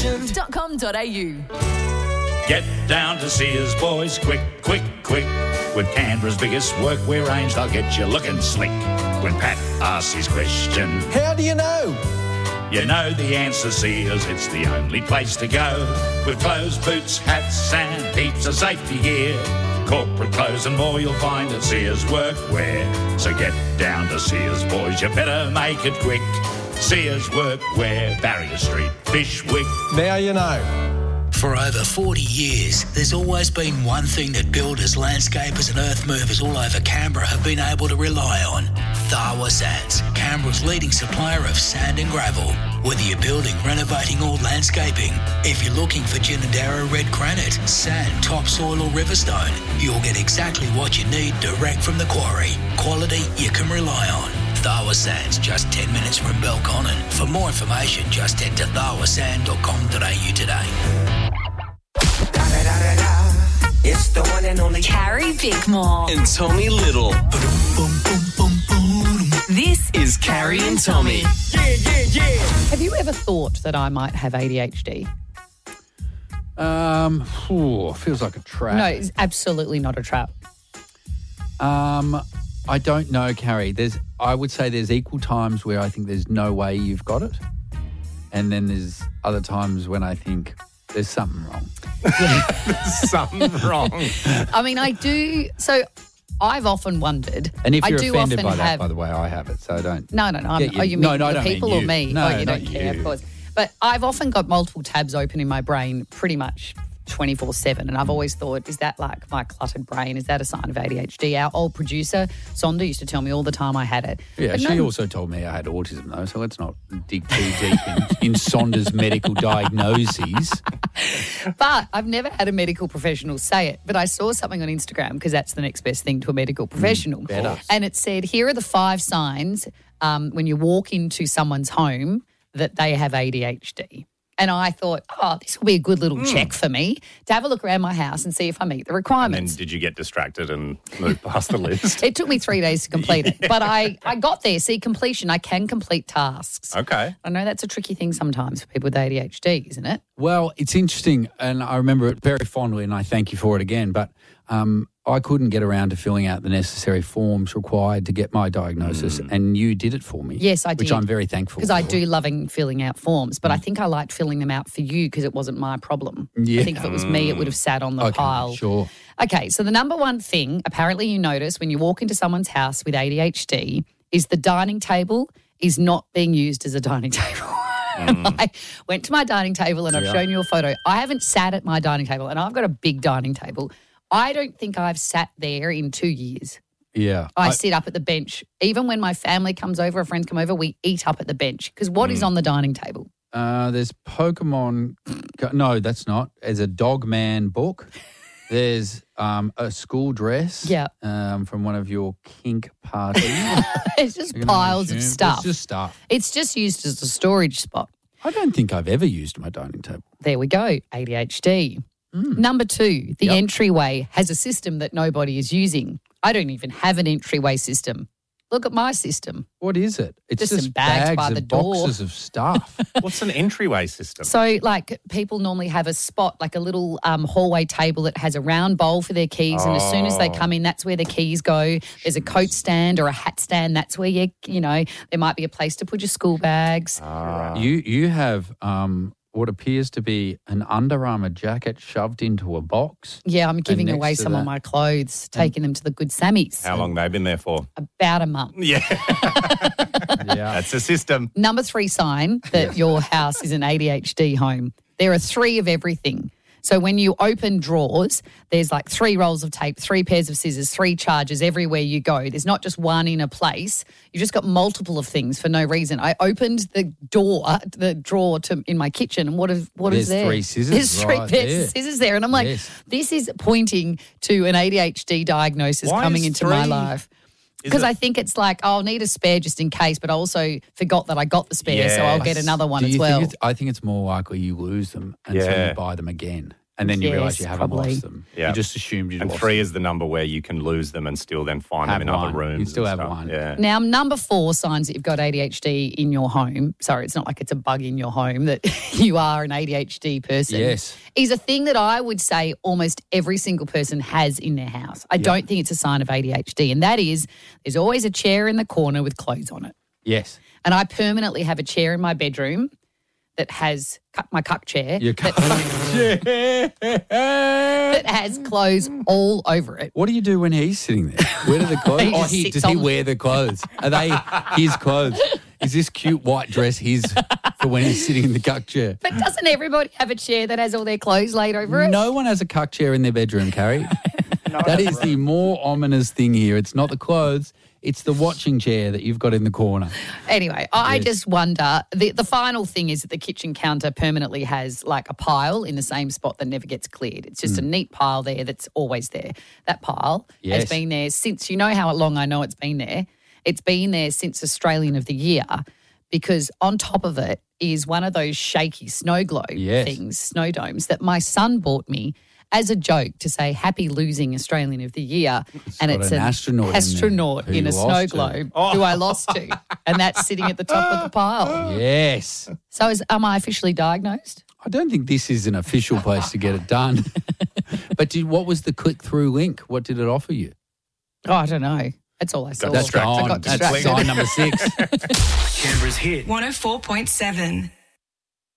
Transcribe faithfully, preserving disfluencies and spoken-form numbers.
question dot com dot a u. Get down to Sears, boys, quick, quick, quick. With Canberra's biggest workwear range, they'll get you looking slick. When Pat asks his question, how do you know? You know the answer, Sears, it's the only place to go. With clothes, boots, hats and heaps of safety gear. Corporate clothes and more you'll find at Sears Workwear. So get down to Sears, boys, you better make it quick. Sears Workwear, Barrier Street, Fishwick. Now you know. For over forty years, there's always been one thing that builders, landscapers and earth movers all over Canberra have been able to rely on. Tharwa Sands, Canberra's leading supplier of sand and gravel. Whether you're building, renovating or landscaping, if you're looking for Ginninderra red granite, sand, topsoil or riverstone, you'll get exactly what you need direct from the quarry. Quality you can rely on. Tharwa Sands, just ten minutes from Belconnen. For more information, just head to tharwa sand dot com dot a u today. It's the one and only Carrie Bickmore and Tommy Little. This is Carrie and Tommy. Yeah, yeah, yeah. Have you ever thought that I might have A D H D? Um, ooh, feels like a trap. No, it's absolutely not a trap. Um, I don't know, Carrie. There's, I would say there's equal times where I think there's no way you've got it. And then there's other times when I think there's something wrong. There's something wrong. I mean, I do. So I've often wondered. And if I you're do offended often by that, have, by the way, I have it, so don't. No, no, no. I'm, get you. Oh, you No, mean no, I the don't mean people you. or me? No, oh, you not don't care, you. of course. But I've often got multiple tabs open in my brain pretty much twenty-four seven. And I've always thought, is that like my cluttered brain? Is that a sign of A D H D? Our old producer, Sonda, used to tell me all the time I had it. Yeah, But she no- also told me I had autism, though, so let's not dig too deep in, in Sonda's medical diagnoses. But I've never had a medical professional say it. But I saw something on Instagram, because that's the next best thing to a medical professional. Mm, better. And it said, here are the five signs um, when you walk into someone's home that they have A D H D. And I thought, oh, this will be a good little Mm. check for me to have a look around my house and see if I meet the And requirements. then did you get distracted and move past the list? It took me three days to complete it, but I, I got there. See, completion, I can complete tasks. Okay. I know that's a tricky thing sometimes for people with A D H D, isn't it? Well, it's interesting, and I remember it very fondly, and I thank you for it again, but um, I couldn't get around to filling out the necessary forms required to get my diagnosis, Mm. and you did it for me. Yes, I did. Which I'm very thankful Because for. I do loving filling out forms, but I think I liked filling them out for you because it wasn't my problem. Yeah. I think if it was me, it would have sat on the Okay, pile. sure. Okay, so the number one thing apparently you notice when you walk into someone's house with A D H D is the dining table is not being used as a dining table. And I went to my dining table and I've Yeah. shown you a photo. I haven't sat at my dining table, and I've got a big dining table. I don't think I've sat there in two years. Yeah. I, sit up at the bench. Even when my family comes over or friends come over, we eat up at the bench. Because what is on the dining table? Uh, there's Pokemon. No, that's not. There's a Dog Man book. There's um, a school dress. Yeah. Um, from one of your kink parties. It's just You can piles assume. of stuff. It's just stuff. It's just used as a storage spot. I don't think I've ever used my dining table. There we go, A D H D. Number two, the Yep. entryway has a system that nobody is using. I don't even have an entryway system. Look at my system. What is it? It's Just just, some bags by of the door. boxes of stuff. What's an entryway system? So, like, people normally have a spot, like a little um, hallway table that has a round bowl for their keys, and as soon as they come in, that's where the keys go. There's a coat stand or a hat stand. That's where you, you know, there might be a place to put your school bags. You you have um, what appears to be an Under Armour jacket shoved into a box. Yeah, I'm giving next away to some that- of my clothes, taking them to the Good Sammys. How long they been there for? About a month. Yeah, Yeah. that's a system. Number three sign that your house is an A D H D home. There are three of everything. So when you open drawers, there's like three rolls of tape, three pairs of scissors, three chargers everywhere you go. There's not just one in a place. You've just got multiple of things for no reason. I opened the door, the drawer to in my kitchen, and what is what is There's there? three scissors There's three right pairs there. of scissors there, and I'm like, Yes. this is pointing to an A D H D diagnosis Why coming is into my three? life. Is Because it- I think it's like, oh, I'll need a spare just in case, but I also forgot that I got the spare, so I'll get Yes. another one Do as you well. think it's, I think it's more likely you lose them and so Yeah. you buy them again. And then you Yes, realise you haven't probably. lost them. Yeah. You just assumed you'd And lost three them. is the number where you can lose them and still then find Have them in one. other rooms. You still and have stuff. one. Yeah. Now, number four signs that you've got A D H D in your home. Sorry, it's not like it's a bug in your home that you are an A D H D person. Yes. Is a thing that I would say almost every single person has in their house. I don't think it's a sign of A D H D. And that is there's always a chair in the corner with clothes on it. Yes. And I permanently have a chair in my bedroom that has cu- my cuck chair Your that, cuck that has clothes all over it. What do you do when he's sitting there? Where do the clothes? He oh, just he, sits does he on- wear the clothes? Are they his clothes? Is this cute white dress his for when he's sitting in the cuck chair? But doesn't everybody have a chair that has all their clothes laid over it? No one has a cuck chair in their bedroom, Carrie. That is the more ominous thing here. It's not the clothes. It's the watching chair that you've got in the corner. Anyway, I Yes. just wonder. The, the final thing is that the kitchen counter permanently has like a pile in the same spot that never gets cleared. It's just a neat pile there that's always there. That pile Yes. has been there since, you know how long I know it's been there? It's been there since Australian of the Year because on top of it is one of those shaky snow globe Yes. things, snow domes, that my son bought me as a joke to say happy losing Australian of the Year. and got it's an astronaut in there astronaut who in you a snow lost to. globe who I lost to. And that's sitting at the top of the pile. Yes. So is, am I officially diagnosed? I don't think this is an official place to get it done. But did, what was the click-through link? What did it offer you? Oh, I don't know. That's all I saw. That's I gone. got That's distracted. sign number six. Canberra's hit. one oh four point seven.